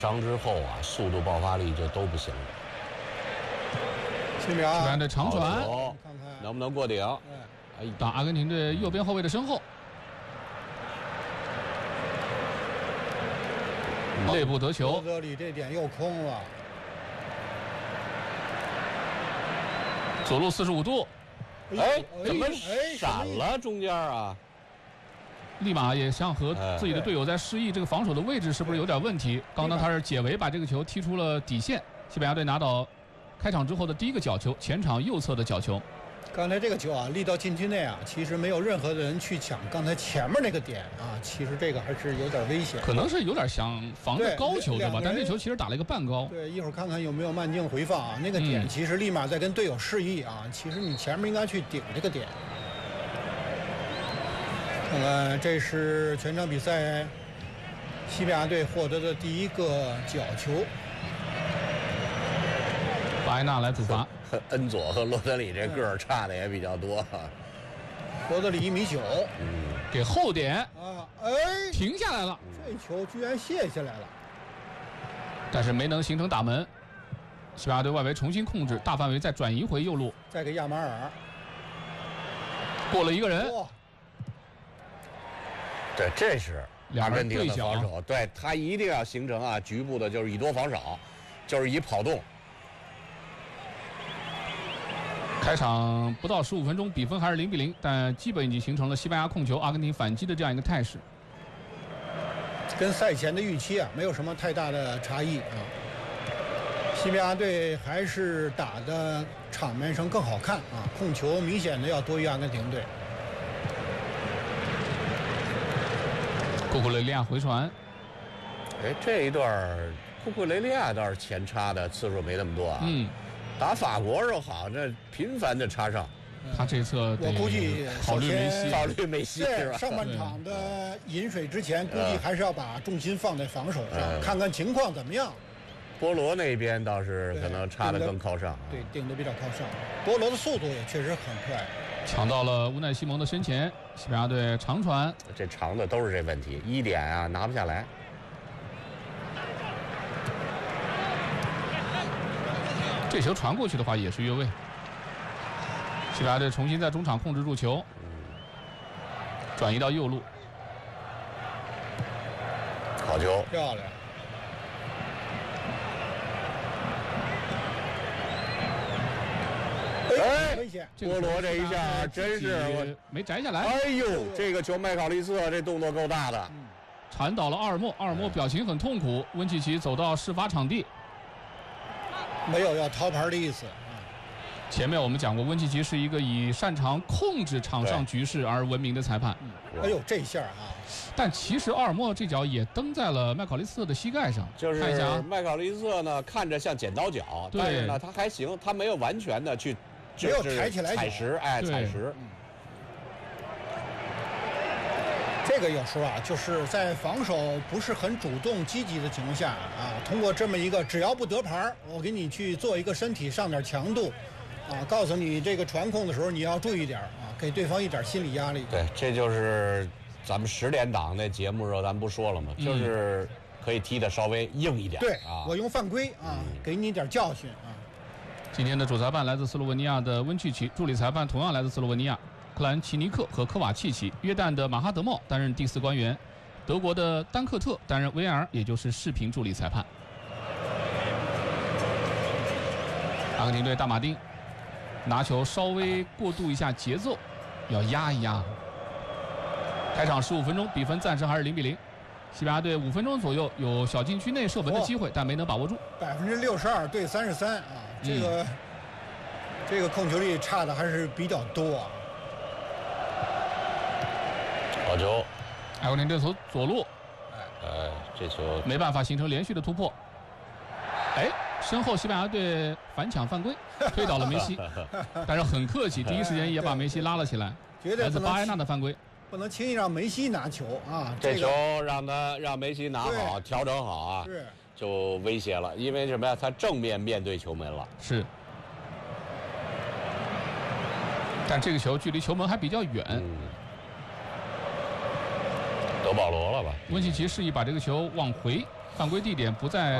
伤之后啊，速度爆发力就都不行了。 西班牙的长传， 看看能不能过顶？ 哎，打阿根廷队右边后卫的身后，内部得球， 罗德里这点又空了， 左路45度， 哎，怎么闪了中间啊？ 立马也想和自己的队友在示意这个防守的位置是不是有点问题。刚刚他是解围把这个球踢出了底线，西班牙队拿到开场之后的第一个角球，前场右侧的角球。 刚才这个球啊，立到禁区内啊，其实没有任何的人去抢刚才前面那个点啊，其实这个还是有点危险， 可能是有点想防着高球对吧？但这球其实打了一个半高。 对，一会儿看看有没有慢镜回放啊，那个点其实立马在跟队友示意啊，其实你前面应该去顶这个点。看看，这是全场比赛西班牙队获得的第一个角球。 巴埃纳来主罚。 恩佐和罗德里这个儿差的也比较多。 罗德里1.9米， 给后点啊， 停下来了， 这球居然卸下来了， 但是没能形成打门。西班牙队外围重新控制，大范围再转移回右路， 再给亚马尔过了一个人。 对，这是阿根廷的防两人守，对他一定要形成啊局部的，就是以多防少，就是以跑动。 开场不到15分钟，比分还是0-0，但基本已经形成了西班牙控球、阿根廷反击的这样一个态势。 跟赛前的预期啊没有什么太大的差异啊。西班牙队还是打的场面上更好看啊，控球明显的要多于阿根廷队。 库库雷利亚回传， 哎，这一段库库雷利亚倒是前插的次数没那么多啊。打法国时候好，这频繁的插上。 他这侧我估计考虑梅西是吧？ 上半场的饮水之前，估计还是要把重心放在防守上，看看情况怎么样。 波罗那边倒是可能插得更靠上， 对，顶得比较靠上。波罗的速度也确实很快， 抢到了乌奈西蒙的身前，西班牙队长传， 这长的都是这问题，一点啊拿不下来。 这球传过去的话也是越位。西班牙队重新在中场控制住球，转移到右路， 好球， 漂亮。 哎， 危险！ 波罗这一下真是没摘下来。 哎呦，这个球麦考利斯这动作够大的， 铲倒了阿尔莫，阿尔莫表情很痛苦。温契奇走到事发场地， 没有要掏牌的意思。 前面我们讲过，温契奇是一个以擅长控制场上局势而闻名的裁判。 哎呦，这下啊！ 但其实阿尔莫这脚也蹬在了麦考利斯特的膝盖上。 就是看一下啊， 麦考利斯特呢，看着像剪刀脚，但是呢，他还行，他没有完全的去， 没有抬起来踩实，哎，踩实。 这个有时候啊，就是在防守不是很主动积极的情况下啊，通过这么一个只要不得牌，我给你去做一个身体上点强度。告诉你这个传控的时候你要注意点啊，给对方一点心理压力。 对，这就是咱们10点档那节目时候咱们不说了吗？就是可以踢得稍微硬一点。 对啊， 我用犯规啊，给你一点教训啊。 今天的主裁判来自斯洛文尼亚的温契奇，助理裁判同样来自斯洛文尼亚，克兰奇尼克和科瓦契奇。约旦的马哈德茂担任第4官员，德国的丹克特担任 VR， 也就是视频助理裁判。阿根廷队大马丁拿球稍微过渡一下节奏，要压一压。开场15分钟，比分暂时还是0-0。西班牙队5分钟左右有小禁区内射门的机会，但没能把握住。 62%对33%啊，这个控球力差的还是比较多啊。 好球！ 阿根廷队从左路， 这球没办法形成连续的突破。身后西班牙队反抢犯规，推倒了梅西，但是很客气，第一时间也把梅西拉了起来。来自巴埃纳的犯规， 不能轻易让梅西拿球啊！ 这球让梅西拿好，调整好啊，就威胁了，因为什么呀？他正面对球门了。 是，但这个球距离球门还比较远。 德保罗了吧？ 温契奇示意把这个球往回。 犯规地点不在